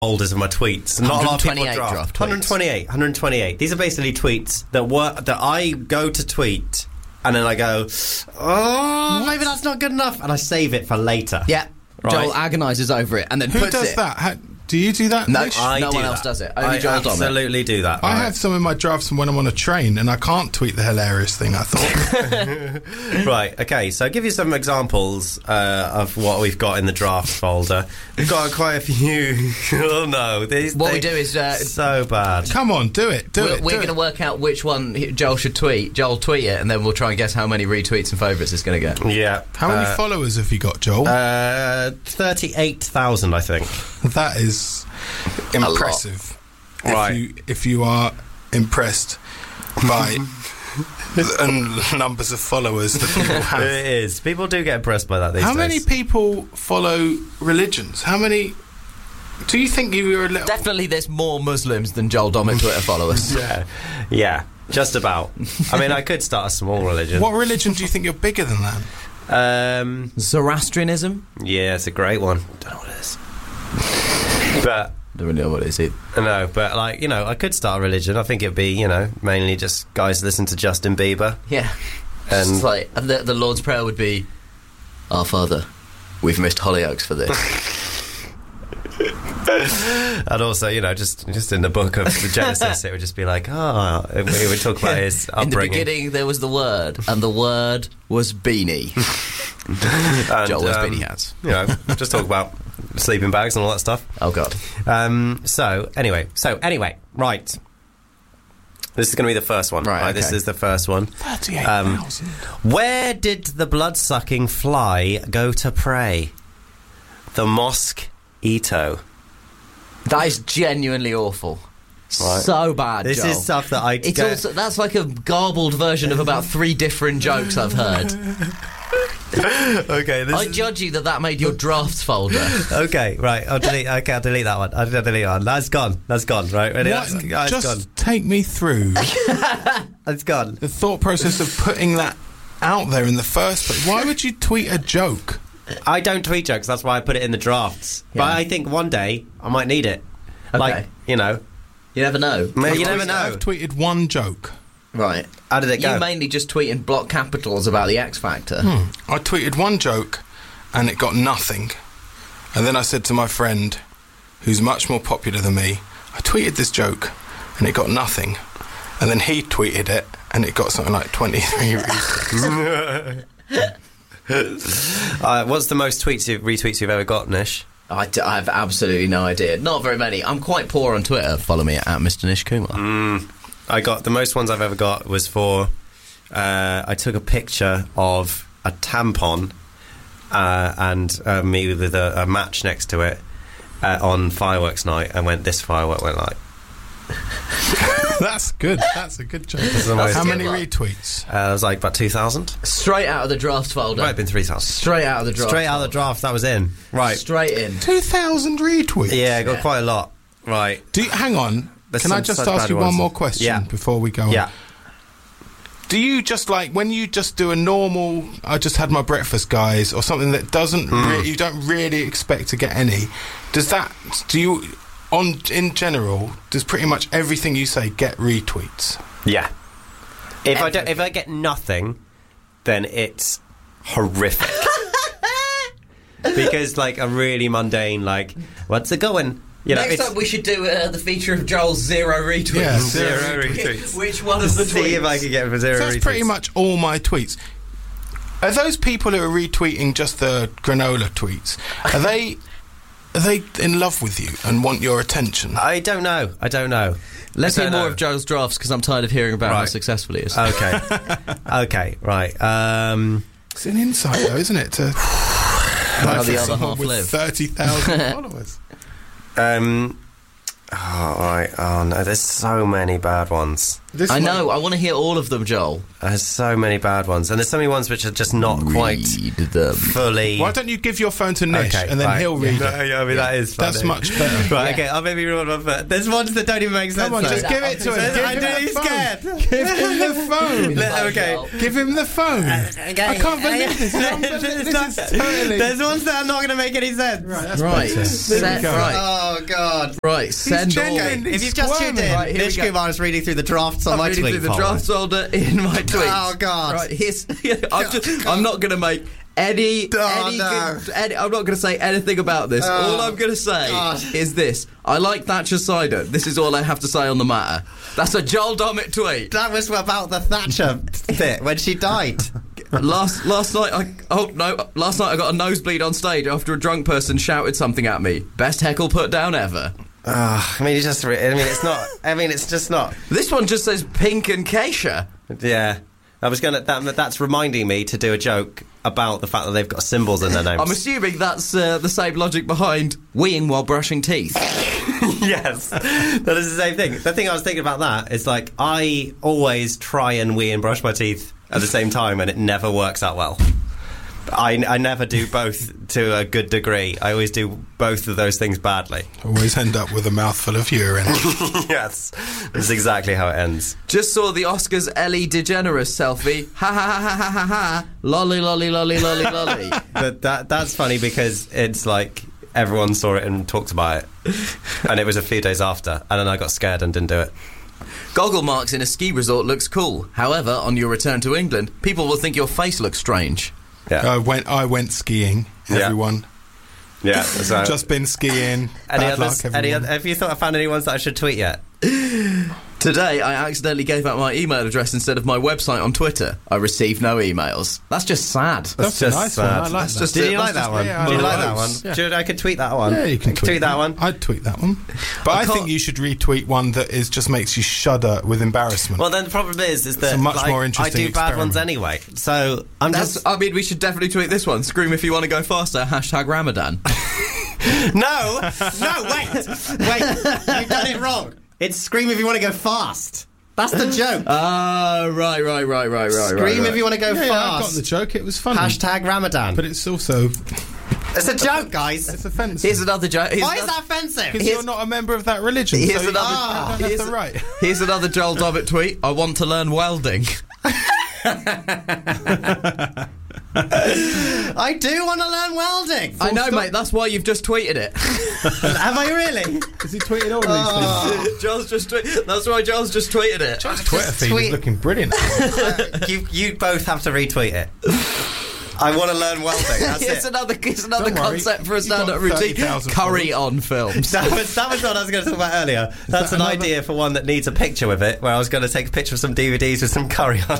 folders of my tweets. Not a lot of people 128 draft tweets. 128. These are basically tweets that I go to tweet, and then I go, oh, maybe that's not good enough, and I save it for later. Yeah. Right. Joel agonises over it and then Who puts does it. that? Do you do that? No, Nish? no one else does it. Only Joel Dommett. absolutely do that. I right? have some in my drafts when I'm on a train and I can't tweet the hilarious thing I thought. Right, okay, so I'll give you some examples of what we've got in the drafts folder. We've got quite a few. Oh no, What we do is so bad. Come on, do it. we're going to work out which one Joel should tweet. Joel tweet it, and then we'll try and guess how many retweets and favourites it's going to get. Yeah. How many followers have you got, Joel? 38,000, I think. That is impressive. Right. If you are impressed by the numbers of followers that people have. It is. People do get impressed by that these How days. many people follow religions? How many... Do you think you were a little... Definitely there's more Muslims than Joel Dommett Twitter followers. Yeah, just about. I mean, I could start a small religion. What religion do you think you're bigger than that? Zoroastrianism? Yeah, it's a great one. Don't know what it is. But... Don't really know what it is either. No, but, like, you know, I could start a religion. I think it'd be, you know, mainly just guys listen to Justin Bieber. Yeah. And It's like, the Lord's Prayer would be, Our Father, we've missed Hollyoaks for this. and also, you know, just in the book of the Genesis, it would just be like, we would talk about his upbringing. In the beginning, there was the Word, and the Word was Beanie. And, Joel wears beanie hats. You know, just talk about sleeping bags and all that stuff. Oh, God. So anyway, right. This is going to be the first one. Right, okay. This is the first one. 38,000. Where did the blood-sucking fly go to prey? The mosquito. That is genuinely awful. Right. So bad, This Joel. is stuff that I... It's also, that's like a garbled version of about 3 different jokes I've heard. Okay, I judge you that made your drafts folder. Okay, right. I'll delete that one. I'll delete that one. That's gone. Right, ready? What? That's Just gone. take me through It's gone. the thought process of putting that out there in the first place. Why would you tweet a joke? I don't tweet jokes. That's why I put it in the drafts. Yeah. But I think one day I might need it. Okay. Like, you know. You never know. You never know. I've tweeted one joke. Right. How did it go? You mainly just tweet in block capitals about the X Factor. I tweeted one joke and it got nothing. And then I said to my friend, who's much more popular than me, I tweeted this joke and it got nothing. And then he tweeted it and it got something like 23 retweets. What's the most retweets you've ever got, Nish? I have absolutely no idea. Not very many. I'm quite poor on Twitter. Follow me at Mr. Nish Kumar. I got the most ones I've ever got was for I took a picture of a tampon and me with a match next to it on fireworks night, and this firework went like. That's good. That's a good joke. How many retweets? It was like about 2,000. Straight out of the draft folder. Might have been 3,000. Straight out of the draft. Straight out of the draft, that was in. Right. Straight in. 2,000 retweets? Yeah, I got quite a lot. Right. Hang on. There's Can I some just such ask bad you one ones. more question before we go on? Yeah. Do you just like, when you just do a normal, I just had my breakfast, guys, or something that doesn't, you don't really expect to get any, in general, does pretty much everything you say get retweets? Yeah. If I get nothing, then it's horrific. Because, like, a really mundane, like, what's it going? You know, Next time we should do the feature of Joel's 0 retweets. Yeah, zero retweets. Which one of the tweets? See if I can get for 0 So retweets. that's pretty much all my tweets. Are those people who are retweeting just the granola tweets, are they in love with you and want your attention? I don't know. Let's I hear don't more know. of Joel's drafts, because I'm tired of hearing about how Right. successful he is. Okay. Okay, right. It's an insight, though, isn't it? To How the other someone half with live. 30,000 followers. Oh, right. Oh, no, there's so many bad ones. This I one- know. I want to hear all of them, Joel. There's so many bad ones, and there's so many ones which are just not quite Read them. fully. Why don't you give your phone to Nish and then right. he'll read No, it? yeah, I mean, that is funny. That's much better. Right, okay, I'll maybe read one, but there's ones that don't even make sense. Come on, though. just give it to him. I'm really scared. Give him the phone. Okay. Give him the phone. I can't believe this. This is totally... There's ones that are not going to make any sense. Right, that's Right. better. There we go. Right. Oh, God. Right. Send all. genuine. If He's you've just tuned in, squirming. Right, here Nish we go. Kumar is reading through the drafts on I'm my reading tweet through the folder. draft folder in my tweets. Oh, God. Right, here's. I'm not going to make any. Oh, any no. I'm not going to say anything about this. All I'm going to say God. is this: I like Thatcher cider. This is all I have to say on the matter. That's a Joel Dommett tweet. That was about the Thatcher bit when she died. Last night I got a nosebleed on stage after a drunk person shouted something at me. Best heckle put down ever. I mean, it's not. I mean, it's just not. This one just says pink and Keisha. Yeah. I was gonna. That's reminding me to do a joke about the fact that they've got symbols in their names. I'm assuming that's the same logic behind weeing while brushing teeth. Yes, that is the same thing. The thing I was thinking about that is like I always try and wee and brush my teeth at the same time, and it never works out well. I never do both to a good degree. I always do both of those things badly. Always end up with a mouthful of urine. Yes, that's exactly how it ends. Just saw the Oscars Ellie DeGeneres selfie. Ha ha ha ha ha ha ha. Lolly lolly lolly lolly lolly. But that's funny because it's like everyone saw it and talked about it, and it was a few days after, and then I got scared and didn't do it. Goggle marks in a ski resort looks cool. However, on your return to England, people will think your face looks strange. Yeah, I went skiing, Yeah. everyone. yeah. So, Just been skiing. any Bad others? luck, Any everyone. have you thought I found any ones that I should tweet yet? Today, I accidentally gave out my email address instead of my website on Twitter. I received no emails. That's just sad. That's just a nice one. sad. I like That's that. just Did it. you like That's that just- one? yeah, Did you I like like that one? those. Yeah. Should I could tweet that one? Yeah, you can tweet that one. I'd tweet that one. But I think you should retweet one that just makes you shudder with embarrassment. Well, then the problem is that a much like, more interesting I do bad ones experiment. anway. So I'm just I mean, we should definitely tweet this one. Scream if you want to go faster. Hashtag Ramadan. no, wait, you've done it wrong. It's scream if you want to go fast. That's the joke. Right. Scream if you want to go yeah, I got fast. the joke. It was funny. Hashtag Ramadan. But it's also... It's a joke, guys. It's offensive. Here's another joke. Why is that offensive? Because you're not a member of that religion. Here's so another- you don't have the right. Here's another Joel Dobbett tweet. I want to learn welding. I do want to learn welding. I know, mate. That's why you've just tweeted it. Have I really? Has he tweeted all these things? Joel's just that's why Joel's just tweeted it. John's Twitter feed tweet- is looking brilliant. You both have to retweet it. I want to learn welding. That's It's it. another Don't worry. concept for a You've got stand-up routine. 30,000 Curry on films. That was what I was going to talk about earlier. That's that an another- idea for one that needs a picture with it, where I was going to take a picture of some DVDs with some curry on.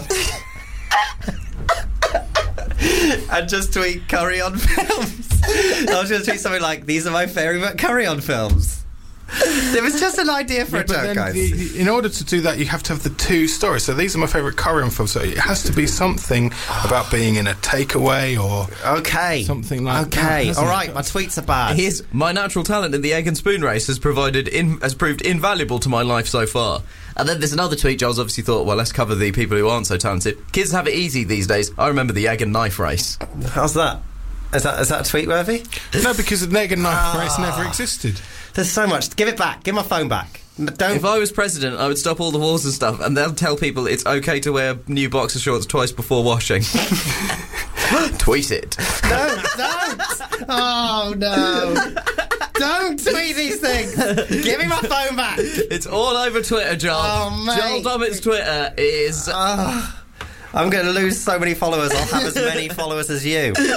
And just tweet curry on films. I was going to tweet something like, these are my favourite curry on films. It was just an idea for a But joke, then guys. in order to do that, you have to have the two stories. So these are my favourite Korean films. So it has to be something about being in a takeaway or Okay. something like that, Okay, hasn't alright, it? my tweets are bad. Here's my natural talent in the egg and spoon race has proved invaluable to my life so far. And then there's another tweet. Giles obviously thought, well, let's cover the people who aren't so talented. Kids have it easy these days. I remember the egg and knife race. How's that? Is that tweet worthy? No, because the egg and knife race never existed. There's so much. Give it back. Give my phone back. Don't. If I was president, I would stop all the wars and stuff, and they'll tell people it's okay to wear new boxer shorts twice before washing. Tweet it. Don't. Oh, no. Don't tweet these things. Give me my phone back. It's all over Twitter, Joel. Oh, mate. Joel Dommett's Twitter is... I'm going to lose so many followers. I'll have as many followers as you. Give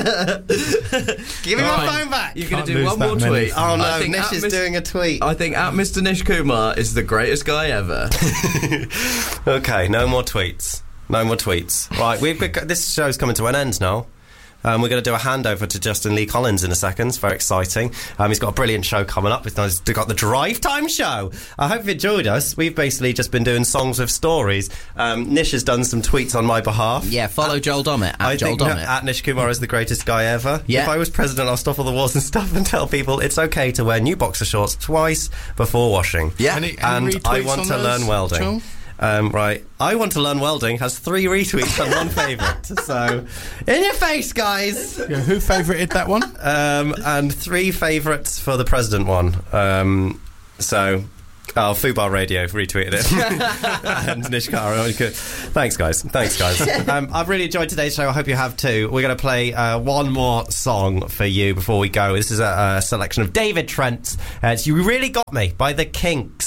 me my phone back. You're going Can't to do lose one that more many. tweet. Oh, no. I think Nish at is Mis- doing a tweet. I think at Mr. Nish Kumar is the greatest guy ever. Okay, no more tweets. No more tweets. Right, this show's coming to an end now. We're going to do a handover to Justin Lee Collins in a second. It's very exciting. He's got a brilliant show coming up. He's got the Drive Time Show. I hope you've enjoyed us. We've basically just been doing songs with stories. Nish has done some tweets on my behalf. Yeah, follow Joel Dommett I at Joel think Dommett. at Nish Kumar is the greatest guy ever. Yeah. If I was president, I'll stop all the wars and stuff and tell people it's okay to wear new boxer shorts twice before washing. Yeah. Any And I retweets want on to those, learn welding. Joel? Right, I Want to Learn Welding has 3 retweets and 1 favourite. So, in your face, guys. Yeah, who favourited that one? And 3 favourites for the president one. Fubar Radio retweeted it. And Nishkara. Thanks, guys. I've really enjoyed today's show. I hope you have too. We're going to play one more song for you before we go. This is a selection of David Trent's You Really Got Me by The Kinks.